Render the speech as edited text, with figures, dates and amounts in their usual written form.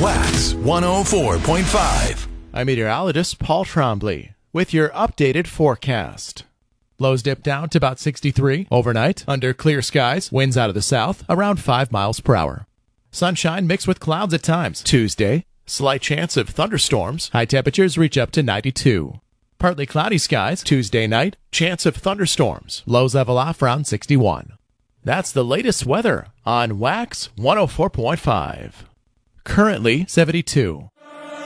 Wax 104.5. I'm meteorologist Paul Trombley with your updated forecast. Lows dip down to about 63 overnight under clear skies, winds out of the south around 5 miles per hour. Sunshine mixed with clouds at times. Tuesday, slight chance of thunderstorms. High temperatures reach up to 92. Partly cloudy skies Tuesday night, chance of thunderstorms. Lows level off around 61. That's the latest weather on Wax 104.5. Currently 72.